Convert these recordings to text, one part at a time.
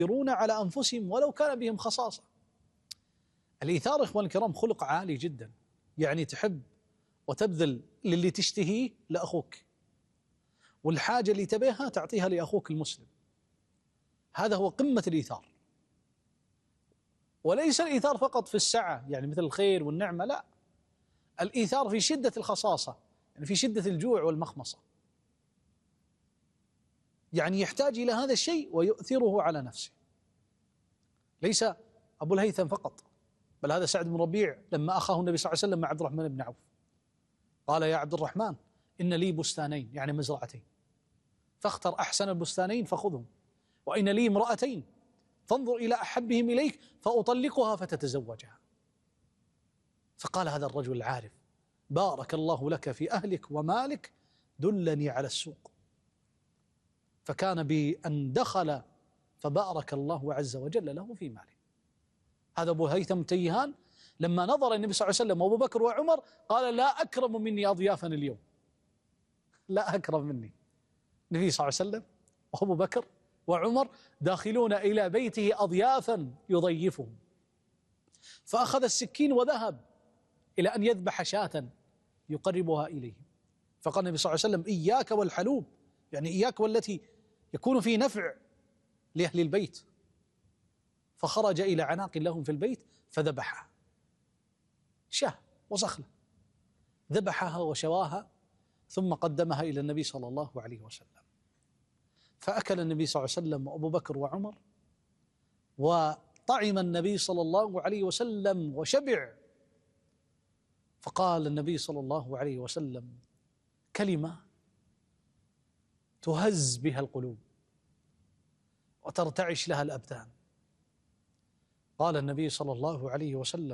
يؤثرون على أنفسهم ولو كان بهم خصاصة. الإيثار إخواني الكرام خلق عالي جدا، يعني تحب وتبذل للي تشتهيه لأخوك، والحاجة اللي تبيها تعطيها لأخوك المسلم. هذا هو قمة الإيثار، وليس الإيثار فقط في السعة يعني مثل الخير والنعمة، لا، الإيثار في شدة الخصاصة، يعني في شدة الجوع والمخمصة، يعني يحتاج إلى هذا الشيء ويؤثره على نفسه. ليس أبو الهيثم فقط، بل هذا سعد بن ربيع لما أخاه النبي صلى الله عليه وسلم مع عبد الرحمن بن عوف قال: يا عبد الرحمن إن لي بستانين، يعني مزرعتين، فاختر أحسن البستانين فخذهم، وإن لي امرأتين فانظر إلى أحبهم إليك فأطلقها فتتزوجها. فقال هذا الرجل العارف: بارك الله لك في أهلك ومالك، دلني على السوق. فكان بأن دخل فبارك الله عز وجل له في ماله. هذا أبو هيثم تيهان لما نظر النبي صلى الله عليه وسلم وأبو بكر وعمر قال: لا أكرم مني أضيافا اليوم، لا أكرم مني. النبي صلى الله عليه وسلم وأبو بكر وعمر داخلون إلى بيته أضيافا يضيفهم، فأخذ السكين وذهب إلى أن يذبح شاة يقربها إليهم. فقال النبي صلى الله عليه وسلم: إياك والحلوب، يعني إياك والتي يكون في نفع لأهل البيت. فخرج إلى عناق لهم في البيت فذبحها، شاه وصخلة، ذبحها وشواها ثم قدمها إلى النبي صلى الله عليه وسلم. فأكل النبي صلى الله عليه وسلم وأبو بكر وعمر، وطعم النبي صلى الله عليه وسلم وشبع. فقال النبي صلى الله عليه وسلم كلمة تهز بها القلوب وترتعش لها الأبدان. قال النبي صلى الله عليه وسلم: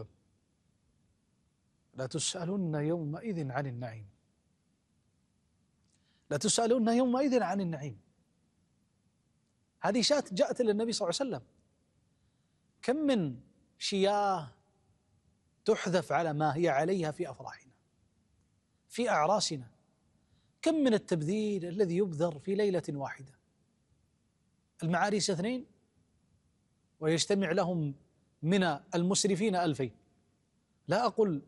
لا تسألن يومئذ عن النعيم، لا تسألن يومئذ عن النعيم. هذه شاة جاءت للنبي صلى الله عليه وسلم. كم من شياه تحذف على ما هي عليها في أفراحنا، في أعراسنا. كم من التبذير الذي يبذر في ليلة واحدة. المعاريس 2 ويجتمع لهم من المسرفين 2000. لا أقول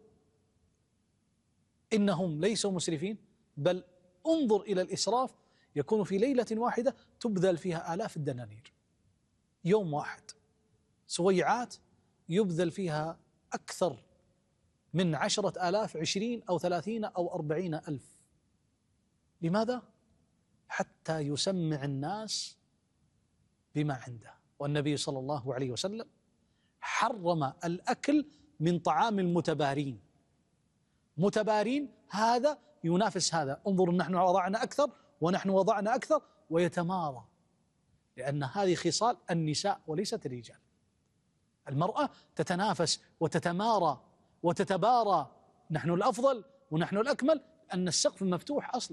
إنهم ليسوا مسرفين، بل انظر إلى الإسراف، يكون في ليلة واحدة تبذل فيها آلاف الدنانير. يوم واحد سويعات يبذل فيها أكثر من 10,000، 20 أو 30 أو 40 ألف. لماذا؟ حتى يسمع الناس بما عنده. والنبي صلى الله عليه وسلم حرم الأكل من طعام المتبارين. متبارين هذا ينافس هذا، انظروا نحن وضعنا أكثر ونحن وضعنا أكثر، ويتمارى، لأن هذه خصال النساء وليست الرجال. المرأة تتنافس وتتمارى وتتبارى، نحن الأفضل ونحن الأكمل، أن السقف مفتوح أصلا،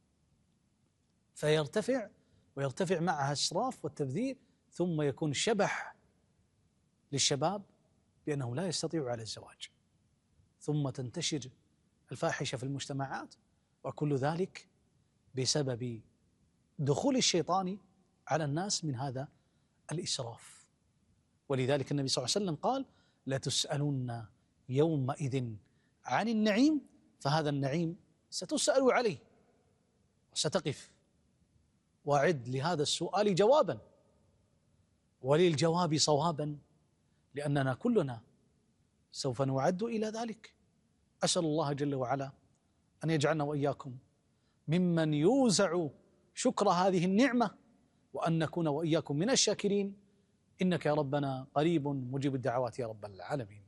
فيرتفع ويرتفع معها الإسراف والتبذير، ثم يكون شبح للشباب بأنه لا يستطيع على الزواج، ثم تنتشر الفاحشة في المجتمعات، وكل ذلك بسبب دخول الشيطان على الناس من هذا الإسراف. ولذلك النبي صلى الله عليه وسلم قال: لا تسألن يومئذ عن النعيم، فهذا النعيم ستسأل عليه وستقف. وأعد لهذا السؤال جوابا وللجواب صوابا، لأننا كلنا سوف نعد إلى ذلك. أسأل الله جل وعلا أن يجعلنا وإياكم ممن يوزع شكر هذه النعمة، وأن نكون وإياكم من الشاكرين، إنك يا ربنا قريب مجيب الدعوات يا رب العالمين.